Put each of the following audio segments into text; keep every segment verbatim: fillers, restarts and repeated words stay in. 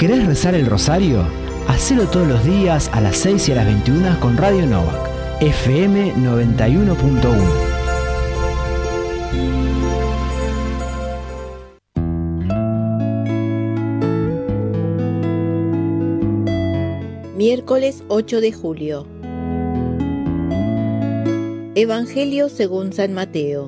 ¿Querés rezar el rosario? Hacelo todos los días a las seis y a las veintiuna con Radio Novak, F M noventa y uno punto uno. Miércoles ocho de julio. Evangelio según San Mateo.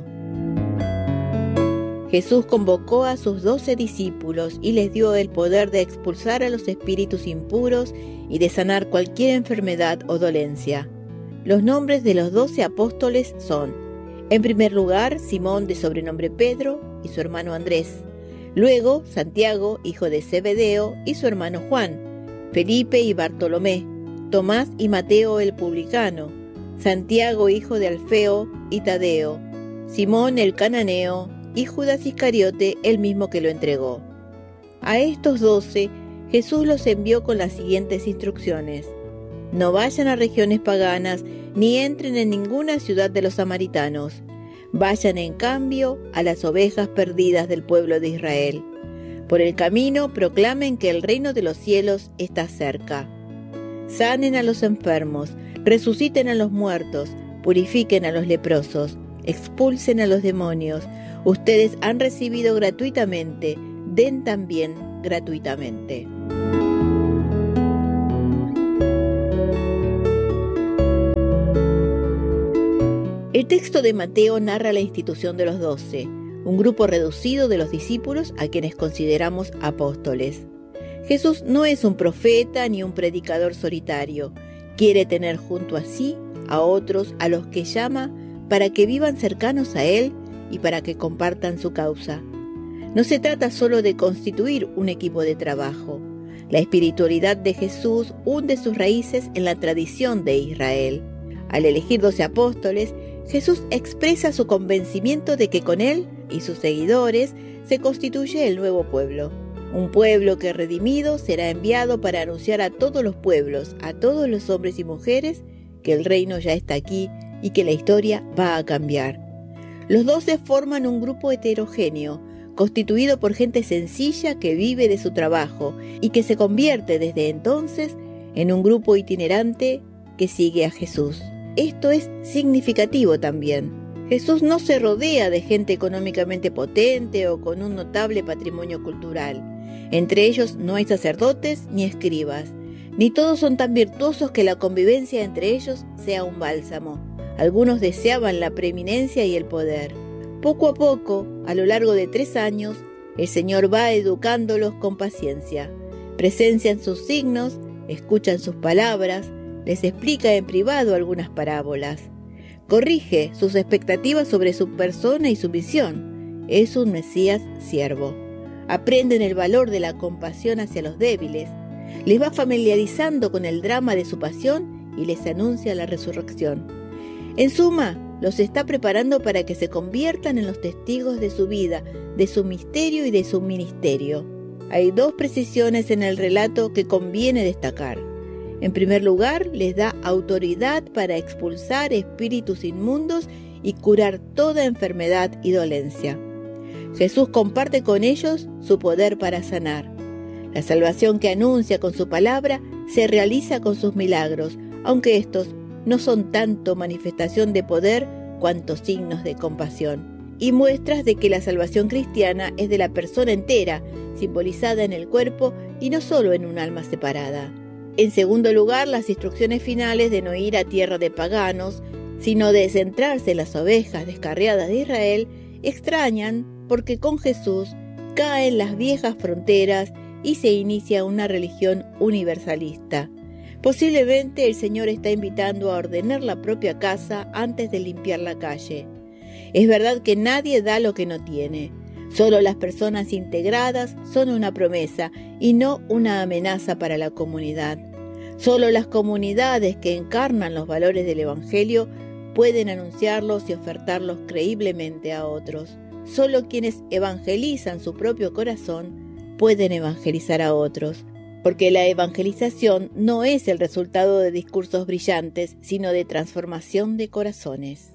Jesús convocó a sus doce discípulos y les dio el poder de expulsar a los espíritus impuros y de sanar cualquier enfermedad o dolencia. Los nombres de los doce apóstoles son: en primer lugar, Simón, de sobrenombre Pedro, y su hermano Andrés; luego, Santiago, hijo de Zebedeo, y su hermano Juan; Felipe y Bartolomé; Tomás y Mateo el publicano; Santiago, hijo de Alfeo, y Tadeo; Simón el cananeo, y Judas Iscariote, el mismo que lo entregó. A estos doce, Jesús los envió con las siguientes instrucciones: no vayan a regiones paganas, ni entren en ninguna ciudad de los samaritanos. Vayan, en cambio, a las ovejas perdidas del pueblo de Israel. Por el camino proclamen que el reino de los cielos está cerca. Sanen a los enfermos, resuciten a los muertos, purifiquen a los leprosos, expulsen a los demonios. Ustedes han recibido gratuitamente, den también gratuitamente. El texto de Mateo narra la institución de los doce, un grupo reducido de los discípulos a quienes consideramos apóstoles. Jesús no es un profeta ni un predicador solitario. Quiere tener junto a sí a otros a los que llama para que vivan cercanos a Él y para que compartan su causa. No se trata solo de constituir un equipo de trabajo. La espiritualidad de Jesús hunde sus raíces en la tradición de Israel. Al elegir doce apóstoles, Jesús expresa su convencimiento de que con Él y sus seguidores se constituye el nuevo pueblo. Un pueblo que, redimido, será enviado para anunciar a todos los pueblos, a todos los hombres y mujeres, que el reino ya está aquí y que la historia va a cambiar. Los doce forman un grupo heterogéneo, constituido por gente sencilla que vive de su trabajo y que se convierte desde entonces en un grupo itinerante que sigue a Jesús. Esto es significativo también. Jesús no se rodea de gente económicamente potente o con un notable patrimonio cultural. Entre ellos no hay sacerdotes ni escribas, ni todos son tan virtuosos que la convivencia entre ellos sea un bálsamo. Algunos deseaban la preeminencia y el poder. Poco a poco, a lo largo de tres años, el Señor va educándolos con paciencia. Presencian sus signos, escuchan sus palabras, les explica en privado algunas parábolas. Corrige sus expectativas sobre su persona y su misión. Es un Mesías siervo. Aprenden el valor de la compasión hacia los débiles. Les va familiarizando con el drama de su pasión y les anuncia la resurrección. En suma, los está preparando para que se conviertan en los testigos de su vida, de su misterio y de su ministerio. Hay dos precisiones en el relato que conviene destacar. En primer lugar, les da autoridad para expulsar espíritus inmundos y curar toda enfermedad y dolencia. Jesús comparte con ellos su poder para sanar. La salvación que anuncia con su palabra se realiza con sus milagros, aunque estos no son tanto manifestación de poder cuanto signos de compasión, y muestras de que la salvación cristiana es de la persona entera, simbolizada en el cuerpo y no solo en un alma separada. En segundo lugar, las instrucciones finales de no ir a tierra de paganos, sino de centrarse en las ovejas descarriadas de Israel, extrañan porque con Jesús caen las viejas fronteras y se inicia una religión universalista. Posiblemente el Señor está invitando a ordenar la propia casa antes de limpiar la calle. Es verdad que nadie da lo que no tiene. Solo las personas integradas son una promesa y no una amenaza para la comunidad. Solo las comunidades que encarnan los valores del Evangelio pueden anunciarlos y ofertarlos creíblemente a otros. Solo quienes evangelizan su propio corazón pueden evangelizar a otros, porque la evangelización no es el resultado de discursos brillantes, sino de transformación de corazones.